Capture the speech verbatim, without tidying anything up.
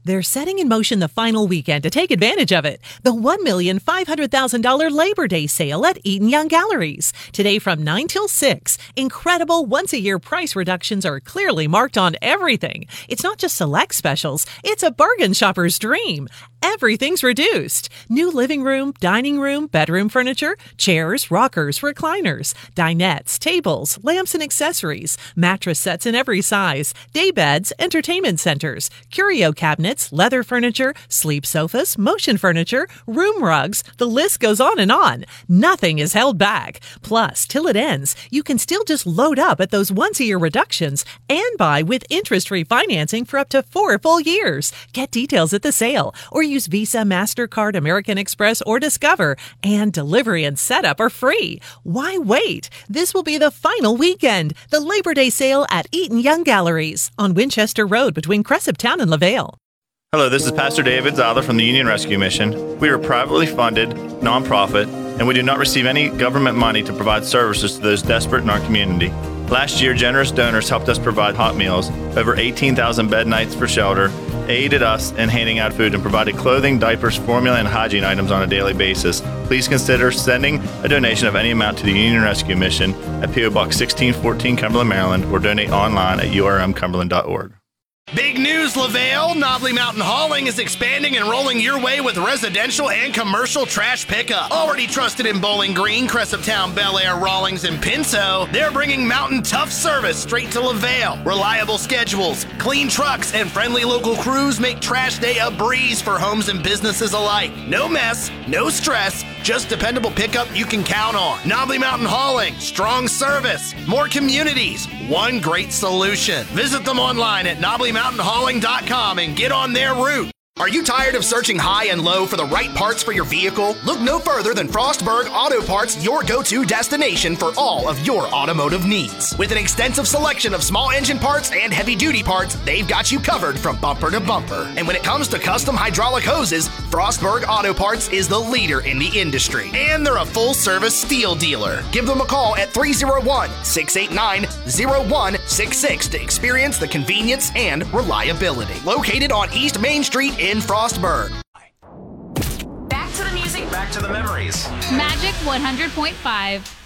They're setting in motion the final weekend to take advantage of it. The one million five hundred thousand dollars Labor Day sale at Eaton Young Galleries. Today from nine till six. Incredible once-a-year price reductions are clearly marked on everything. It's not just select specials. It's a bargain shopper's dream. Everything's reduced. New living room, dining room, bedroom furniture, chairs, rockers, recliners, dinettes, tables, lamps and accessories, mattress sets in every size, day beds, entertainment centers, curio cabinets, leather furniture, sleep sofas, motion furniture, room rugs. The list goes on and on. Nothing is held back. Plus, till it ends, you can still just load up at those once-a-year reductions and buy with interest-free financing for up to four full years. Get details at the sale or use Visa, MasterCard, American Express, or Discover, and delivery and setup are free. Why wait? This will be the final weekend. The Labor Day sale at Eaton Young Galleries on Winchester Road between Cresaptown and LaVale. Hello, this is Pastor David Zother from the Union Rescue Mission. We are a privately funded nonprofit, and we do not receive any government money to provide services to those desperate in our community. Last year, generous donors helped us provide hot meals, over eighteen thousand bed nights for shelter, aided us in handing out food, and provided clothing, diapers, formula, and hygiene items on a daily basis. Please consider sending a donation of any amount to the Union Rescue Mission at P O Box sixteen fourteen, Cumberland, Maryland, or donate online at U R M cumberland dot org. Big news, LaVale! Knobley Mountain Hauling is expanding and rolling your way with residential and commercial trash pickup. Already trusted in Bowling Green, Cresaptown, Bel Air, Rawlings, and Pinso, they're bringing mountain tough service straight to LaVale. Reliable schedules, clean trucks, and friendly local crews make trash day a breeze for homes and businesses alike. No mess, no stress, just dependable pickup you can count on. Knobley Mountain Hauling, strong service, more communities, one great solution. Visit them online at knobley mountain hauling dot com and get on their route. Are you tired of searching high and low for the right parts for your vehicle? Look no further than Frostburg Auto Parts, your go-to destination for all of your automotive needs. With an extensive selection of small engine parts and heavy-duty parts, they've got you covered from bumper to bumper. And when it comes to custom hydraulic hoses, Frostburg Auto Parts is the leader in the industry. And they're a full-service steel dealer. Give them a call at three oh one, six eight nine, oh one six six to experience the convenience and reliability. Located on East Main Street in Frostburg. Back to the music. Back to the memories. Magic one hundred point five.